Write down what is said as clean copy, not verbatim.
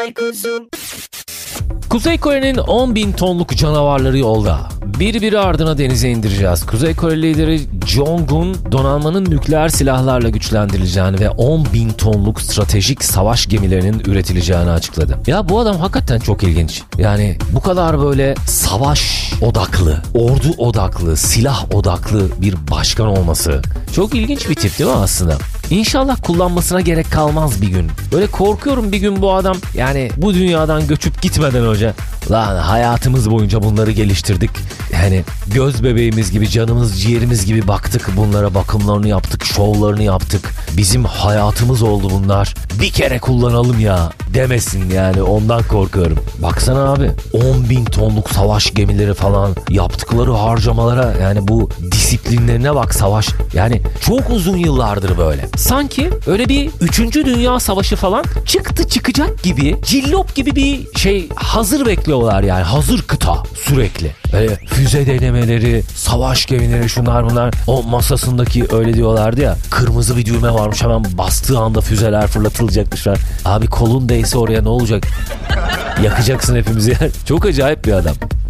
Uzay kuzum. Kuzey Kore'nin 10.000 tonluk canavarları yolda. Biri ardına denize indireceğiz. Kuzey Kore lideri Jong-un donanmanın nükleer silahlarla güçlendirileceğini ve 10.000 tonluk stratejik savaş gemilerinin üretileceğini açıkladı. Ya bu adam hakikaten çok ilginç. Yani bu kadar böyle savaş odaklı, ordu odaklı, silah odaklı bir başkan olması çok ilginç bir tip değil mi aslında? İnşallah kullanmasına gerek kalmaz bir gün. Böyle korkuyorum bir gün bu adam yani bu dünyadan göçüp gitmeden önce lan hayatımız boyunca bunları geliştirdik. Yani göz bebeğimiz gibi, canımız ciğerimiz gibi baktık bunlara, bakımlarını yaptık, şovlarını yaptık. Bizim hayatımız oldu bunlar. Bir kere kullanalım ya demesin yani, ondan korkuyorum. Baksana abi 10.000 tonluk savaş gemileri falan, yaptıkları harcamalara yani bu disiplinlerine bak, savaş. Yani çok uzun yıllardır böyle. Sanki öyle bir 3. Dünya Savaşı falan çıkacak gibi, cillop gibi bir şey hazır bekliyorlar yani. Hazır kıta sürekli. Böyle füze denemeleri, savaş gemileri, şunlar bunlar. O masasındaki öyle diyorlardı ya, kırmızı bir düğme varmış, hemen bastığı anda füzeler fırlatılacakmışlar. Abi kolun değse oraya ne olacak? Yakacaksın hepimizi. Çok acayip bir adam.